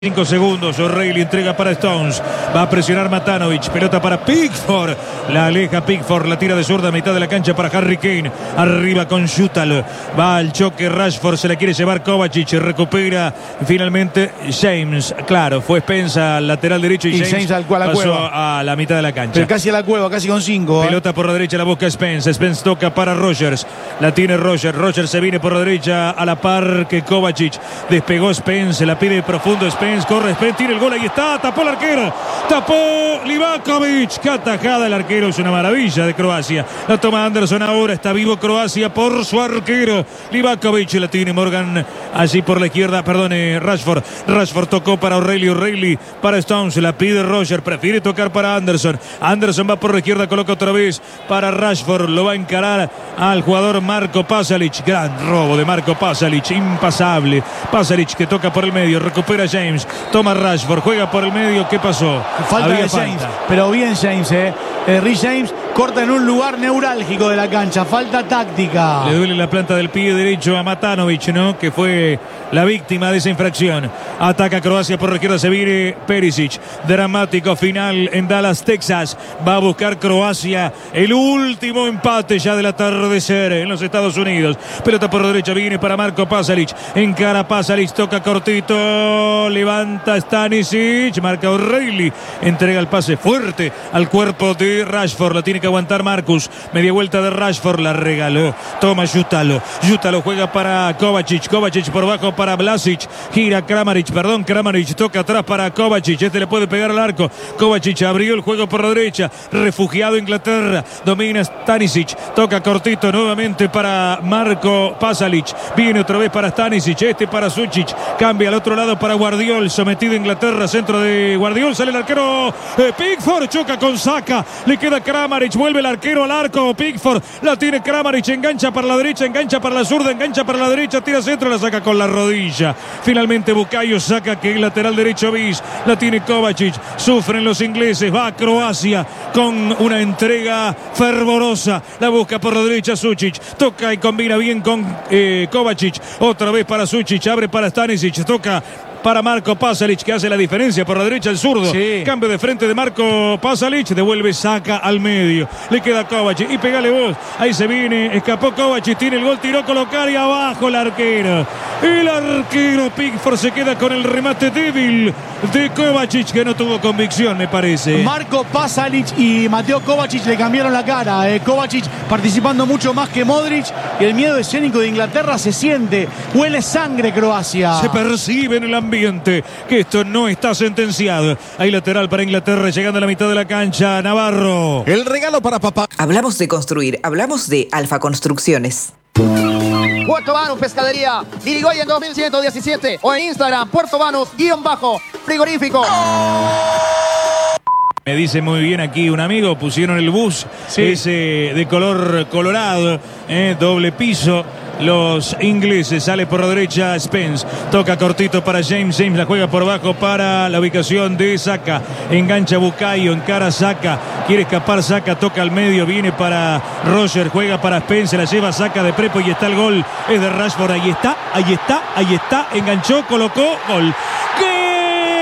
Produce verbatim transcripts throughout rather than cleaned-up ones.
Cinco segundos, O'Reilly entrega para Stones, va a presionar Matanovic, pelota para Pickford, la aleja Pickford, la tira de zurda a mitad de la cancha para Harry Kane, arriba con Jutalo, va al choque Rashford, se la quiere llevar Kovacic, recupera finalmente James, claro, fue Spence al lateral derecho y, y James, James al cual la pasó cueva. a la mitad de la cancha. Pero casi a la cueva, casi con cinco. Pelota ¿eh? por la derecha, la busca Spence, Spence toca para Rogers, la tiene Rogers, Rogers se viene por la derecha a la par que Kovacic, despegó Spence, la pide profundo Spence, corre Spence, tira el gol, ahí está, tapó el arquero, tapó Livakovic, qué atajada el arquero, es una maravilla de Croacia, la toma Anderson ahora, está vivo Croacia por su arquero, Livakovic, la tiene Morgan allí por la izquierda, perdone, Rashford, Rashford tocó para O'Reilly, O'Reilly para Stones, la pide Roger, prefiere tocar para Anderson, Anderson va por la izquierda, coloca otra vez para Rashford, lo va a encarar al jugador Marco Pasalic, gran robo de Marco Pasalic, impasable, Pasalic que toca por el medio, recupera James, toma Rashford, juega por el medio, ¿qué pasó? Falta Había de James, falta. pero bien James, eh. eh Rhys James corta en un lugar neurálgico de la cancha, falta táctica. Le duele la planta del pie derecho a Matanovic, ¿no? Que fue la víctima de esa infracción. Ataca Croacia por la izquierda, se viene Perisic. Dramático final en Dallas, Texas. Va a buscar Croacia el último empate ya del atardecer en los Estados Unidos. Pelota por la derecha, viene para Marco Pasalic. Encara Pasalic, toca cortito, levanta Stanisic, marca O'Reilly, entrega el pase fuerte al cuerpo de Rashford, la tiene que aguantar Marcus, media vuelta de Rashford, la regaló, toma Jutalo, Jutalo juega para Kovacic, Kovacic por bajo para Vlasic, gira Kramaric, perdón, Kramaric toca atrás para Kovacic, este le puede pegar al arco, Kovacic abrió el juego por la derecha, refugiado Inglaterra, domina Stanisic, toca cortito nuevamente para Marco Pasalic, viene otra vez para Stanisic, este para Sucic, cambia al otro lado para Guardiol, sometido Inglaterra, centro de Guardiol, sale el arquero eh, Pickford, choca con Saka, le queda Kramaric, vuelve el arquero al arco, Pickford, la tiene Kramaric, engancha para la derecha, engancha para la zurda, engancha para la derecha, tira centro, la saca con la rodilla, finalmente Bukayo Saka, que es lateral derecho bis, la tiene Kovacic, sufren los ingleses, va a Croacia con una entrega fervorosa, la busca por la derecha Sucic, toca y combina bien con eh, Kovacic, otra vez para Sucic, abre para Stanisic, toca para Marco Pasalic, que hace la diferencia por la derecha el zurdo, sí. Cambio de frente de Marco Pasalic, devuelve Saka al medio, le queda Kovacic y pegale vos, ahí se viene, escapó Kovacic, tiene el gol, tiró colocar y abajo el arquero, el arquero Pickford se queda con el remate débil de Kovacic, que no tuvo convicción, me parece. Marco Pasalic y Mateo Kovacic le cambiaron la cara, eh. Kovacic participando mucho más que Modric, y el miedo escénico de Inglaterra se siente, huele sangre Croacia, se percibe en el ambiente que esto no está sentenciado. Hay lateral para Inglaterra, llegando a la mitad de la cancha, Navarro. El regalo para papá. Hablamos de construir, hablamos de Alfa Construcciones. Puerto Banús Pescadería, Irigoyen dos mil ciento diecisiete o en Instagram, Puerto Banús, guión bajo, frigorífico. Me dice muy bien aquí un amigo, pusieron el bus, sí. Ese de color colorado, eh, doble piso. Los ingleses, sale por la derecha Spence, toca cortito para James, James la juega por abajo para la ubicación de Saka, engancha Bukayo, encara Saka, quiere escapar Saka, toca al medio, viene para Roger, juega para Spence, la lleva Saka de prepo y está el gol, es de Rashford, ahí está, ahí está, ahí está, enganchó, colocó, gol. ¡Gol!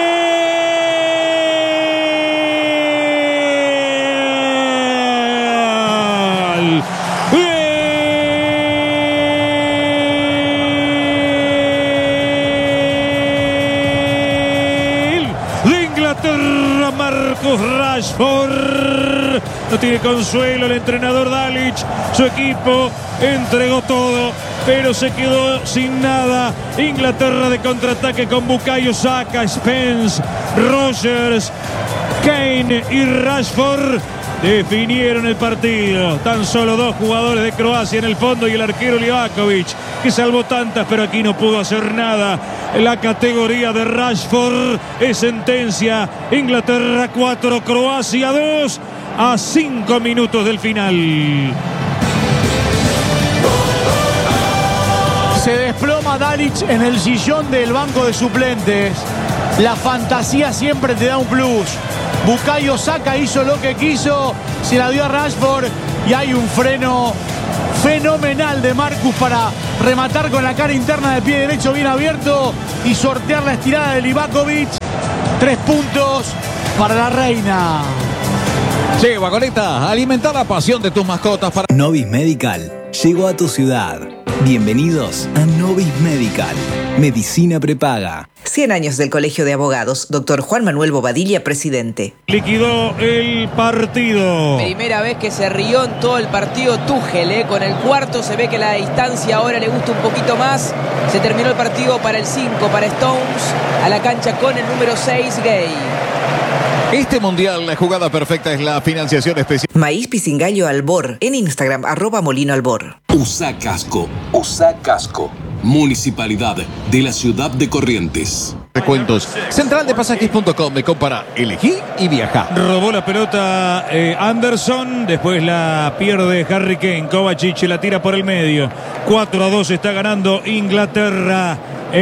Marcus Rashford, no tiene consuelo el entrenador Dalic, su equipo entregó todo, pero se quedó sin nada. Inglaterra de contraataque con Bukayo Saka, Spence, Rogers, Kane y Rashford definieron el partido. Tan solo dos jugadores de Croacia en el fondo y el arquero Livakovic, que salvó tantas, pero aquí no pudo hacer nada. La categoría de Rashford es sentencia. Inglaterra cuatro, Croacia dos, a cinco minutos del final. Se desploma Dalic en el sillón del banco de suplentes. La fantasía siempre te da un plus. Bukayo Saka hizo lo que quiso, se la dio a Rashford y hay un freno fenomenal de Marcus para rematar con la cara interna de pie derecho bien abierto y sortear la estirada de Livakovic. Tres puntos para la reina. Sí, Vagoneta, alimenta la pasión de tus mascotas para... Novis Medical llegó a tu ciudad. Bienvenidos a Novis Medical. Medicina prepaga. cien años del Colegio de Abogados. Doctor Juan Manuel Bobadilla, presidente. Liquidó el partido. Primera vez que se rió en todo el partido Tuchel, ¿eh? Con el cuarto se ve que la distancia ahora le gusta un poquito más. Se terminó el partido para el cinco, para Stones. A la cancha con el número seis, Gay. Este mundial, la jugada perfecta es la financiación especial. Maíz Pisingallo Albor. En Instagram, arroba Molino Albor. Usa casco. Usa casco. Municipalidad de la ciudad de Corrientes. Descuentos. central de pasajes punto com. Me compara, elegí y viaja. Robó la pelota eh, Anderson. Después la pierde Harry Kane. Kovacic la tira por el medio. cuatro a dos está ganando Inglaterra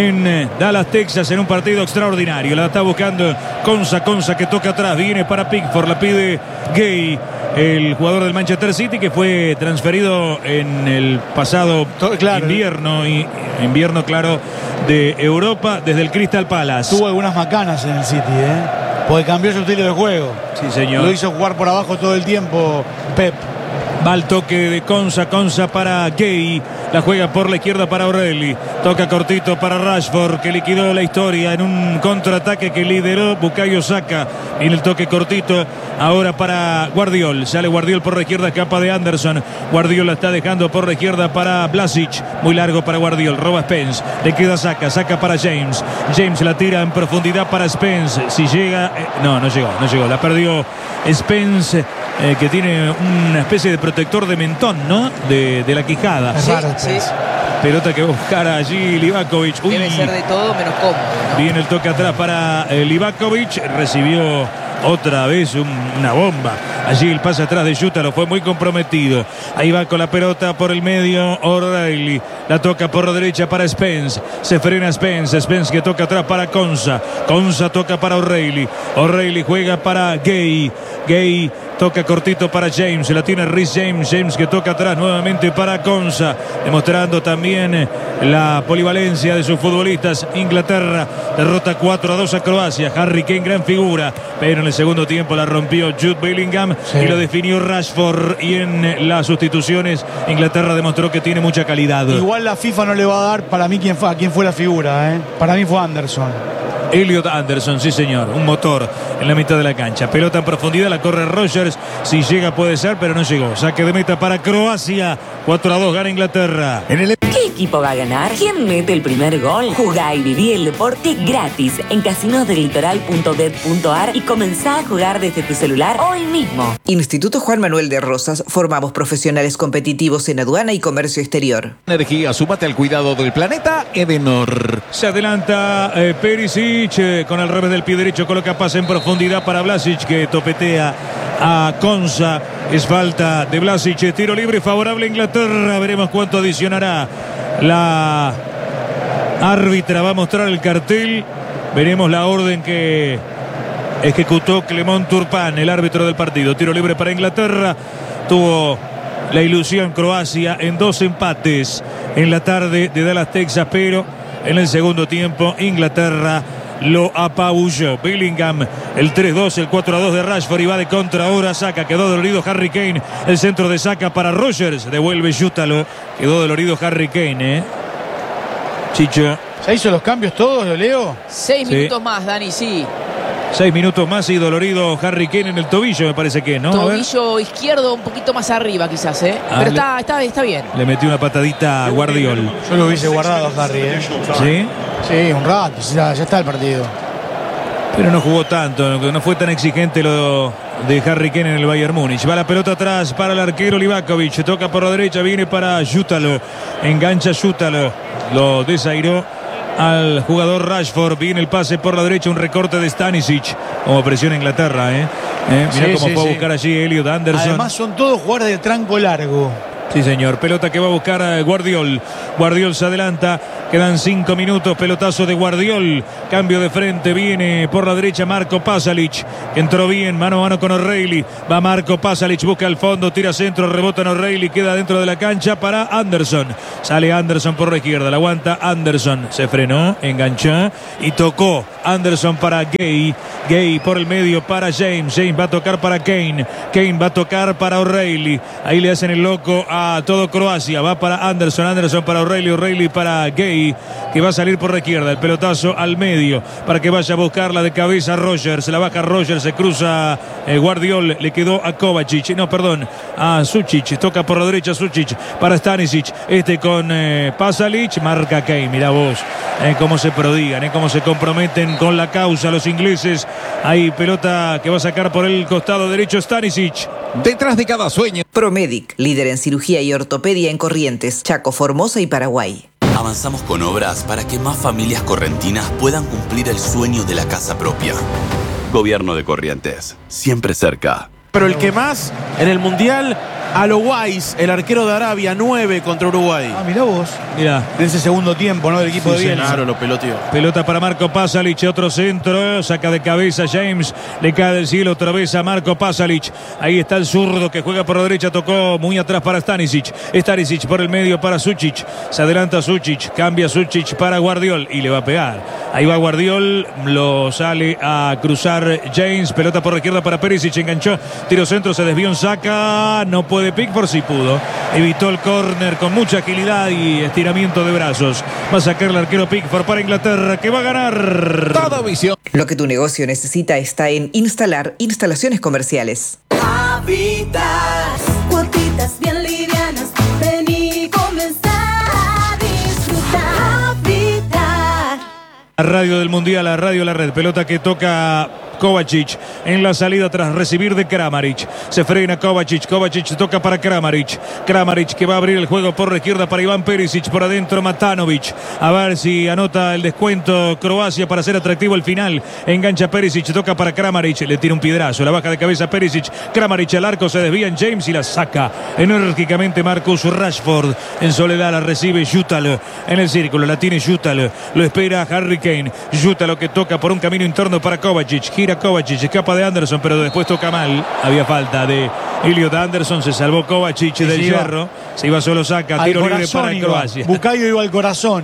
en Dallas, Texas, en un partido extraordinario. La está buscando Konsa, Konsa que toca atrás, viene para Pickford, la pide Gay, el jugador del Manchester City que fue transferido en el pasado claro, invierno, y invierno claro, de Europa desde el Crystal Palace. Tuvo algunas macanas en el City, ¿eh? Porque cambió su estilo de juego. Sí, señor. Lo hizo jugar por abajo todo el tiempo Pep. Va al toque de Konsa, Konsa para Gay, la juega por la izquierda para O'Reilly, toca cortito para Rashford que liquidó la historia en un contraataque que lideró Bukayo Saka. En el toque cortito ahora para Guardiol, sale Guardiol por la izquierda, escapa de Anderson, Guardiol la está dejando por la izquierda para Vlasic, muy largo para Guardiol, roba Spence, le queda Saka, Saka para James, James la tira en profundidad para Spence, si llega, eh, no, no llegó, no llegó, la perdió Spence, eh, que tiene una especie de protector de mentón, ¿no? De, de la quijada. Sí, sí. Pelota que buscara allí Livakovic. Uy. Debe ser de todo menos cómodo, ¿no? Viene el toque atrás para eh, Livakovic. Recibió otra vez un, una bomba. Allí el pase atrás de Yutalo fue muy comprometido. Ahí va con la pelota por el medio O'Reilly. La toca por la derecha para Spence. Se frena Spence. Spence que toca atrás para Konsa. Konsa toca para O'Reilly. O'Reilly juega para Gay. Gay toca cortito para James. La tiene Rhys James. James que toca atrás nuevamente para Konsa. Demostrando también la polivalencia de sus futbolistas. Inglaterra derrota cuatro a dos a Croacia. Harry Kane, gran figura. Pero en el segundo tiempo la rompió Jude Bellingham. Sí. Y lo definió Rashford. Y en las sustituciones Inglaterra demostró que tiene mucha calidad. Igual la FIFA no le va a dar para mí quién fue, a quién fue la figura, ¿eh? Para mí fue Anderson. Elliot Anderson, sí señor, un motor en la mitad de la cancha. Pelota en profundidad, la corre Rogers. Si llega puede ser, pero no llegó. Saque de meta para Croacia. cuatro a dos gana Inglaterra. En el... ¿Qué equipo va a ganar? ¿Quién mete el primer gol? Jugá y viví el deporte gratis en casinos del litoral punto bet punto ar y comenzá a jugar desde tu celular hoy mismo. Instituto Juan Manuel de Rosas. Formamos profesionales competitivos en aduana y comercio exterior. Energía, súmate al cuidado del planeta, Edenor. Se adelanta eh, Perisic. Con el revés del pie derecho coloca pase en profundidad para Vlasic que topetea a Konsa. Es falta de Vlasic. Tiro libre favorable a Inglaterra. Veremos cuánto adicionará la árbitra. Va a mostrar el cartel. Veremos la orden que ejecutó Clement Turpin, el árbitro del partido. Tiro libre para Inglaterra. Tuvo la ilusión Croacia en dos empates en la tarde de Dallas, Texas, pero en el segundo tiempo Inglaterra lo apabulló. Bellingham, el tres dos, el cuatro a dos de Rashford y va de contra ahora. Saka, quedó dolorido Harry Kane. El centro de Saka para Rogers. Devuelve Yutalo. Quedó dolorido Harry Kane, ¿eh? Chicho. ¿Se hizo los cambios todos, Leo? Seis sí. minutos más, Dani, sí. Seis minutos más y dolorido Harry Kane en el tobillo, me parece que, ¿no? Tobillo izquierdo un poquito más arriba, quizás, ¿eh? Ah, Pero le... está, está, está bien. Le metió una patadita a Guardiol. Yo lo hubiese guardado a Harry, ¿eh? ¿Sí? Sí, un rato, ya, ya está el partido. Pero no jugó tanto, no fue tan exigente lo de Harry Kane en el Bayern Múnich. Va la pelota atrás para el arquero Livakovic. Toca por la derecha, viene para Yutalo. Engancha Yutalo. Lo desairó al jugador Rashford. Viene el pase por la derecha, un recorte de Stanisic. Como presiona Inglaterra, ¿eh? ¿Eh? Mirá sí, cómo sí, fue sí. a buscar allí Elliot Anderson. Además son todos jugadores de tranco largo. Sí, señor. Pelota que va a buscar a Guardiol. Guardiol se adelanta. Quedan cinco minutos. Pelotazo de Guardiol. Cambio de frente. Viene por la derecha Marco Pasalic. Entró bien. Mano a mano con O'Reilly. Va Marco Pasalic. Busca al fondo. Tira centro. Rebota en O'Reilly. Queda dentro de la cancha para Anderson. Sale Anderson por la izquierda. La aguanta Anderson. Se frenó. Enganchó. Y tocó. Anderson para Gay. Gay por el medio para James. James va a tocar para Kane. Kane va a tocar para O'Reilly. Ahí le hacen el loco a todo Croacia. Va para Anderson. Anderson para O'Reilly. O'Reilly para Gay, que va a salir por la izquierda. El pelotazo al medio para que vaya a buscarla de cabeza Rogers. Se la baja Rogers. Se cruza eh, Guardiol. Le quedó a Kovacic. No, perdón. A Sučić. Toca por la derecha Sučić para Stanisic. Este con eh, Pasalic. Marca Kane. Mirá vos. Eh, cómo se prodigan. Eh, cómo se comprometen con la causa los ingleses. Hay pelota que va a sacar por el costado derecho Stanisic. Detrás de cada sueño. Promedic, líder en cirugía y ortopedia en Corrientes, Chaco, Formosa y Paraguay. Avanzamos con obras para que más familias correntinas puedan cumplir el sueño de la casa propia. Gobierno de Corrientes, siempre cerca. Pero el que más en el Mundial, Alois, el arquero de Arabia, nueve contra Uruguay. Ah, mirá vos. Mirá. En ese segundo tiempo, ¿no? Del equipo Sí, de Bielsa. Claro, lo peloteó. Pelota para Marco Pasalic, otro centro, saca de cabeza James, le cae del cielo otra vez a Marco Pasalic. Ahí está el zurdo que juega por la derecha, tocó muy atrás para Stanisic. Stanisic por el medio para Sučić, se adelanta Sučić, cambia Sučić para Guardiol y le va a pegar. Ahí va Guardiol, lo sale a cruzar James, pelota por la izquierda para Perisic, enganchó, tiro centro, se desvió, saca, no puede Pickford, sí pudo. Evitó el córner con mucha agilidad y estiramiento de brazos. Va a sacar el arquero Pickford para Inglaterra, que va a ganar. Toda visión. Lo que tu negocio necesita está en Instalar Instalaciones Comerciales. Habitas, cuotitas bien livianas, ven y comenzar a disfrutar. Habitar. La radio del Mundial, la radio de la red, pelota que toca Kovacic en la salida tras recibir de Kramaric. Se frena Kovacic, Kovacic toca para Kramaric. Kramaric que va a abrir el juego por la izquierda para Iván Perisic, por adentro Matanovic. A ver si anota el descuento Croacia para hacer atractivo el final. Engancha Perisic, toca para Kramaric, le tira un piedrazo, la baja de cabeza Perisic. Kramaric al arco, se desvía en James y la saca enérgicamente Marcus Rashford. En soledad la recibe Jutalo en el círculo, la tiene Jutalo, lo espera Harry Kane. Jutalo que toca por un camino interno para Kovacic. Gira Kovacic, escapa de Anderson, pero después toca mal. Había falta de Elliot Anderson, se salvó Kovacic sí, del sí, hierro. Se iba solo, saca, tiro libre para iba. Croacia. Bucayo iba al corazón.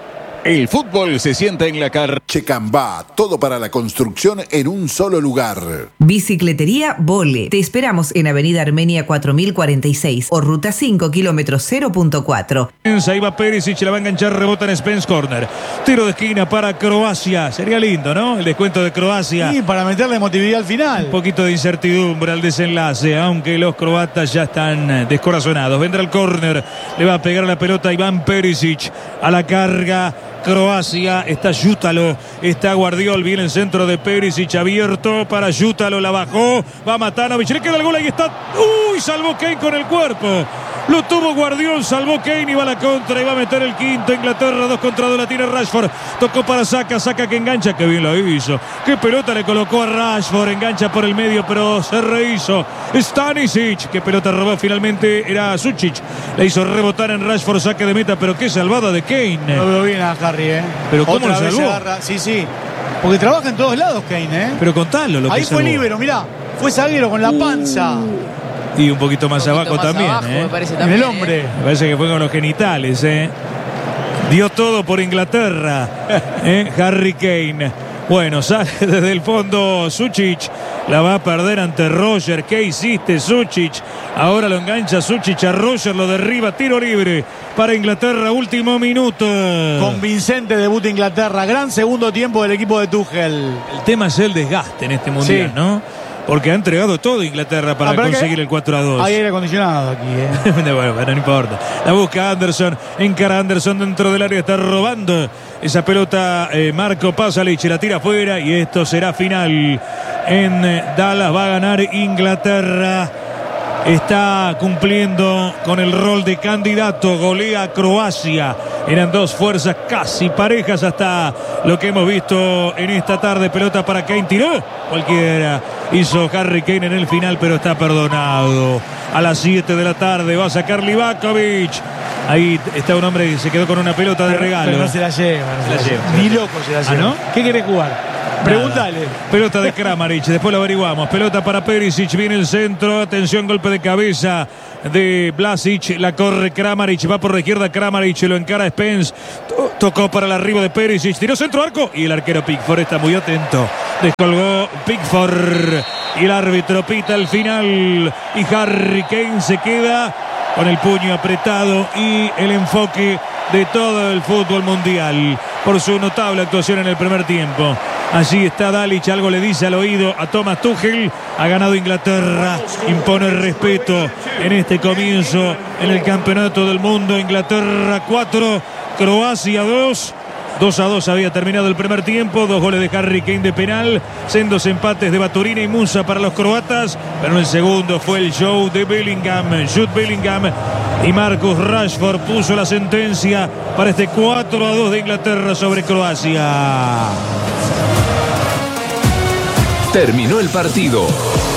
El fútbol se sienta en la car. Checambá, todo para la construcción en un solo lugar. Bicicletería Vole. Te esperamos en Avenida Armenia cuatro mil cuarenta y seis o Ruta cinco, kilómetro cero punto cuatro. Ahí va Perisic, la va a enganchar, rebota en Spence Corner. Tiro de esquina para Croacia. Sería lindo, ¿no? El descuento de Croacia. Sí, para meterle emotividad al final. Un poquito de incertidumbre al desenlace, aunque los croatas ya están descorazonados. Vendrá el córner, le va a pegar la pelota a Iván Perisic. A la carga Croacia, está Jutalo, está Guardiol, viene el centro de Perisic abierto para Jutalo, la bajó, va Matanovic, le queda el gol, ahí está, uy, salvó Kane con el cuerpo, lo tuvo Guardiol, salvó Kane y va a la contra y va a meter el quinto. Inglaterra, dos contra dos, la tiene Rashford, tocó para Saka, Saka que engancha, que bien lo hizo, qué pelota le colocó a Rashford, engancha por el medio pero se rehizo Stanisic, qué pelota robó finalmente, era Sučić, le hizo rebotar en Rashford, saque de meta, pero qué salvada de Kane. Lo veo bien a Harry, ¿eh? Pero ¿cómo Otra lo vez salvó? agarra, sí, sí, porque trabaja en todos lados Kane, ¿eh? Pero contalo lo Ahí que fue salvó. líbero, mirá, fue zaguero con la panza. Y un poquito más Un poquito abajo más también, abajo, ¿eh? me parece En también, el hombre. ¿eh? Me parece que fue con los genitales, ¿eh? Dio todo por Inglaterra, ¿eh? Harry Kane. Bueno, sale desde el fondo Sučić, la va a perder ante Roger. ¿Qué hiciste, Sučić? Ahora lo engancha Sučić a Roger, lo derriba, tiro libre para Inglaterra, último minuto. Convincente debut de Inglaterra, gran segundo tiempo del equipo de Tuchel. El tema es el desgaste en este mundial, Sí. ¿no? Porque ha entregado todo Inglaterra para Ah, pero conseguir que el cuatro a dos. Hay aire acondicionado aquí, ¿eh? Bueno, pero no importa. La busca Anderson, encara Anderson dentro del área, está robando esa pelota eh, Marco Pasalic, la tira afuera y esto será final en eh, Dallas, va a ganar Inglaterra. Está cumpliendo con el rol de candidato, golea a Croacia. Eran dos fuerzas casi parejas hasta lo que hemos visto en esta tarde. Pelota para Kane, tiró cualquiera. Hizo Harry Kane en el final, pero está perdonado. a las siete de la tarde. Va a sacar Livakovic. Ahí está un hombre que se quedó con una pelota de pero, regalo. Pero no se la lleva. No se la lleva. Ni loco se la lleva. ¿Ah, no? ¿Qué querés jugar? Pregúntale. Pelota de Kramaric, después lo averiguamos. Pelota para Perisic, viene el centro. Atención, golpe de cabeza de Vlasic. La corre Kramaric, va por la izquierda Kramaric, lo encara Spence. Tocó para el arribo de Perisic, tiró centro arco y el arquero Pickford está muy atento. Descolgó Pickford y el árbitro pita el final. Y Harry Kane se queda con el puño apretado y el enfoque de todo el fútbol mundial por su notable actuación en el primer tiempo. Allí está Dalic, algo le dice al oído a Thomas Tuchel. Ha ganado Inglaterra, impone el respeto en este comienzo en el Campeonato del Mundo. Inglaterra cuatro, Croacia dos. dos a dos había terminado el primer tiempo. Dos goles de Harry Kane de penal. Sendos empates de Baturina y Musa para los croatas. Pero en el segundo fue el show de Bellingham. Jude Bellingham y Marcus Rashford puso la sentencia para este cuatro a dos de Inglaterra sobre Croacia. Terminó el partido.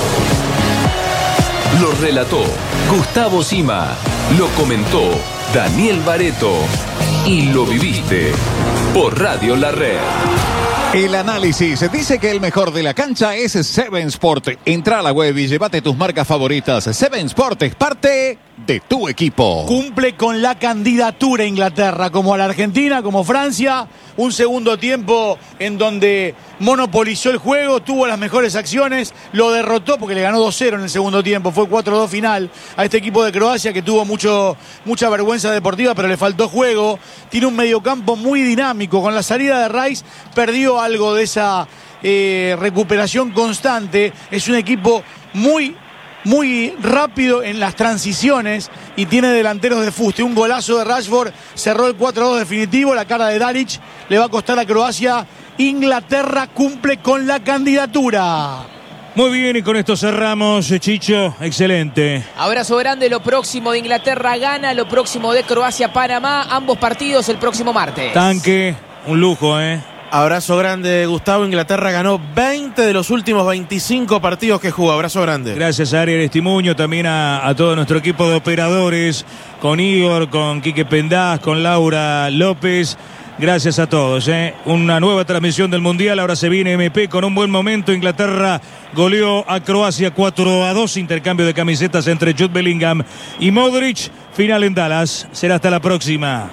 Lo relató Gustavo Sima. Lo comentó Daniel Bareto. Y lo viviste por Radio La Red. El análisis dice que el mejor de la cancha es Seven Sport. Entra a la web y llévate tus marcas favoritas. Seven Sport es parte de tu equipo. Cumple con la candidatura Inglaterra, como a la Argentina, como Francia. Un segundo tiempo en donde monopolizó el juego, tuvo las mejores acciones, lo derrotó porque le ganó dos cero en el segundo tiempo. Fue cuatro dos final a este equipo de Croacia que tuvo mucho, mucha vergüenza deportiva, pero le faltó juego. Tiene un mediocampo muy dinámico. Con la salida de Rice perdió algo de esa eh, recuperación constante. Es un equipo muy... muy rápido en las transiciones y tiene delanteros de fuste. Un golazo de Rashford cerró el cuatro a dos definitivo. La cara de Dalic le va a costar a Croacia. Inglaterra cumple con la candidatura. Muy bien, y con esto cerramos, Chicho. Excelente. Abrazo grande. Lo próximo de Inglaterra gana, lo próximo de Croacia-Panamá. Ambos partidos el próximo martes. Tanque, un lujo, ¿eh? Abrazo grande, Gustavo. Inglaterra ganó veinte de los últimos veinticinco partidos que jugó. Abrazo grande. Gracias a Ariel Estimuño, también a, a todo nuestro equipo de operadores, con Igor, con Quique Pendaz, con Laura López. Gracias a todos, ¿eh? Una nueva transmisión del Mundial. Ahora se viene M P con un buen momento. Inglaterra goleó a Croacia cuatro a dos. Intercambio de camisetas entre Jude Bellingham y Modric. Final en Dallas. Será hasta la próxima.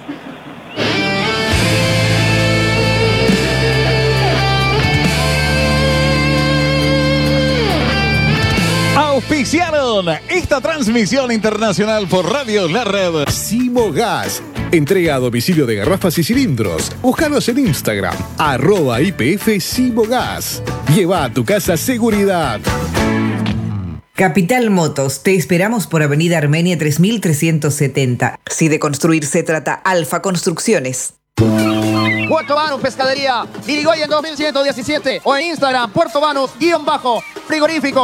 Auspiciaron esta transmisión internacional por Radio La Red. Simogas. Entrega a domicilio de garrafas y cilindros. Búscanos en Instagram. Arroba I P F Simogas. Lleva a tu casa seguridad. Capital Motos, te esperamos por Avenida Armenia tres mil trescientos setenta. Si de construir se trata, Alfa Construcciones. Puerto Banús Pescadería, Irigoyen dos mil ciento diecisiete o en Instagram, Puerto Banús, guión bajo, frigorífico.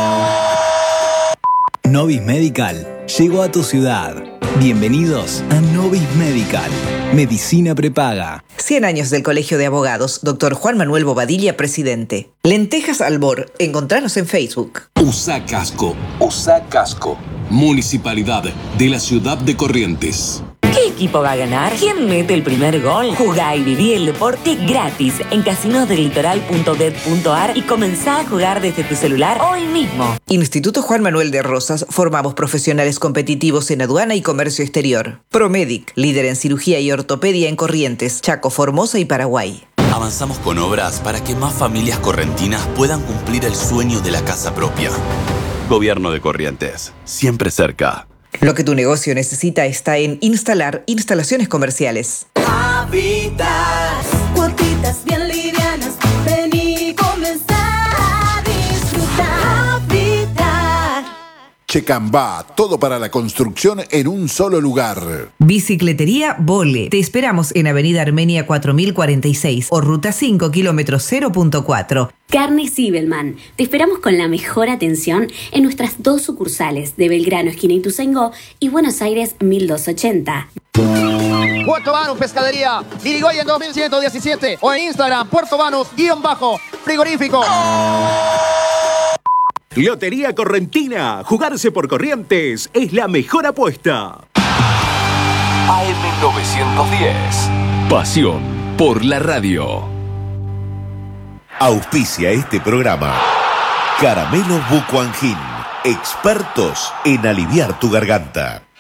Novis Medical llegó a tu ciudad. Bienvenidos a Novis Medical, medicina prepaga. cien años del Colegio de Abogados, doctor Juan Manuel Bobadilla, presidente. Lentejas Albor, encontranos en Facebook. Usa casco, usa casco. Municipalidad de la ciudad de Corrientes. ¿Qué equipo va a ganar? ¿Quién mete el primer gol? Jugá y viví el deporte gratis en casinos del litoral punto bet punto ar y comenzá a jugar desde tu celular hoy mismo. Instituto Juan Manuel de Rosas, formamos profesionales competitivos en aduana y comercio exterior. Promedic, líder en cirugía y ortopedia en Corrientes, Chaco, Formosa y Paraguay. Avanzamos con obras para que más familias correntinas puedan cumplir el sueño de la casa propia. Gobierno de Corrientes, siempre cerca. Lo que tu negocio necesita está en Instalar Instalaciones Comerciales. Habitat, cuotitas bien livianas, ven y comenzá a disfrutar. Habitat. Checambá, todo para la construcción en un solo lugar. Bicicletería Vole. Te esperamos en Avenida Armenia cuatro mil cuarenta y seis o Ruta cinco, kilómetro cero punto cuatro. Carne Sibelman. Te esperamos con la mejor atención en nuestras dos sucursales de Belgrano, esquina Ituzaingó, y Buenos Aires mil doscientos ochenta. Puerto Banús Pescadería, Irigoyen dos mil ciento diecisiete o en Instagram, Puerto Banús, guión bajo, frigorífico. Lotería Correntina. Jugarse por Corrientes es la mejor apuesta. A M novecientos diez. Pasión por la radio. Auspicia este programa Caramelos Bucuangín, expertos en aliviar tu garganta.